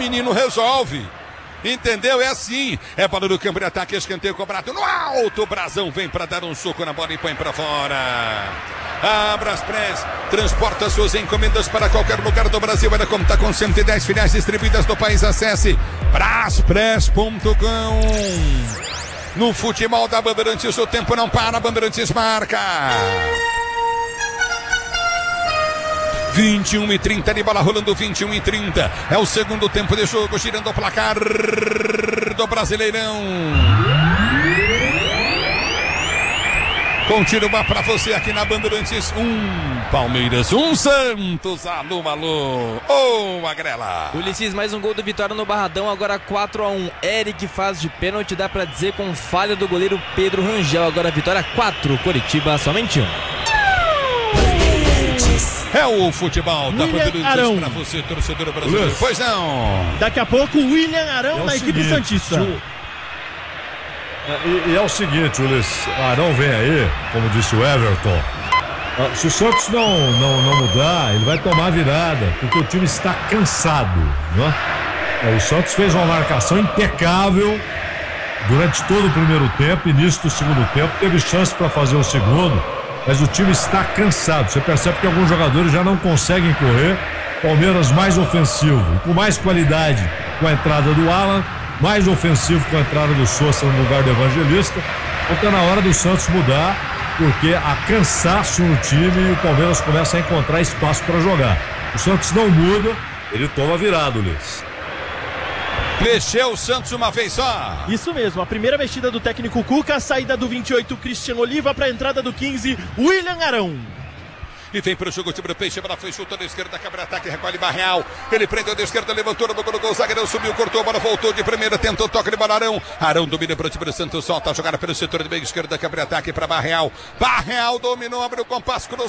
menino resolve. Entendeu? É assim. É bola do campo de ataque, escanteio cobrado no alto. O Brazão vem para dar um soco na bola e põe para fora. A Braspress transporta suas encomendas para qualquer lugar do Brasil. Ela conta com 110 filiais distribuídas do país. Acesse braspress.com. No futebol da Bandeirantes, o tempo não para. Bandeirantes marca 21:30 de bola rolando, 21:30. É o segundo tempo de jogo, girando o placar do Brasileirão. Continua para você aqui na Bandeirantes. Palmeiras, Santos. Alô. Magrela. Ulisses, mais um gol do Vitória no Barradão, agora 4-1. Eric faz de pênalti, dá para dizer, com falha do goleiro Pedro Rangel. Agora Vitória 4, Coritiba somente 1. É o futebol da Bandeirantes para você, torcedor brasileiro. Pois não. Daqui a pouco, William Arão na equipe santista. E é o seguinte, Ulisses, Arão vem aí, como disse o Everton. Se o Santos não mudar, ele vai tomar virada, porque o time está cansado, né? O Santos fez uma marcação impecável durante todo o primeiro tempo, início do segundo tempo, teve chance para fazer o segundo, mas o time está cansado. Você percebe que alguns jogadores já não conseguem correr. Palmeiras mais ofensivo, com mais qualidade com a entrada do Alan, mais ofensivo com a entrada do Sousa no lugar do Evangelista. Então está na hora do Santos mudar, porque há cansaço no time e o Palmeiras começa a encontrar espaço para jogar. O Santos não muda, ele toma virado, Ulisses. Mexeu o Santos uma vez só. Isso mesmo, a primeira mexida do técnico Cuca, a saída do 28, Cristiano Oliva, para a entrada do 15, William Arão. E vem para o jogo, o time do Peixe, bola foi chutando a esquerda, quebra ataque, recolhe Barreal. Ele prendeu da esquerda, levantou, no gol, zagueirão subiu, cortou, a bola voltou de primeira, tentou, toque de bola, Arão domina para o time do Santos, solta a jogada pelo setor de meio esquerda, quebra ataque para Barreal. Barreal dominou, abriu o compasso, cruzou.